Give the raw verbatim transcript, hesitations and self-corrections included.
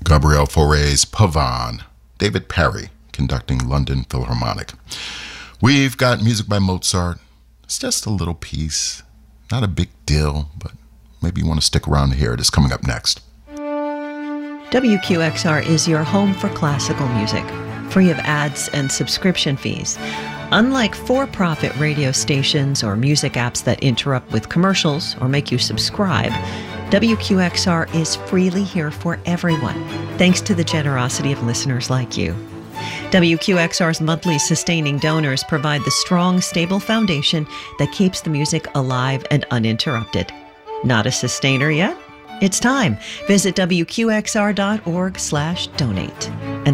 Gabriel Fauré's Pavane. David Parry conducting London Philharmonic. We've got music by Mozart. It's just a little piece. Not a big deal, but maybe you want to stick around to hear it. It's coming up next. W Q X R is your home for classical music, free of ads and subscription fees. Unlike for-profit radio stations or music apps that interrupt with commercials or make you subscribe, W Q X R is freely here for everyone, thanks to the generosity of listeners like you. W Q X R's monthly sustaining donors provide the strong, stable foundation that keeps the music alive and uninterrupted. Not a sustainer yet? It's time. Visit W Q X R dot org slash donate. And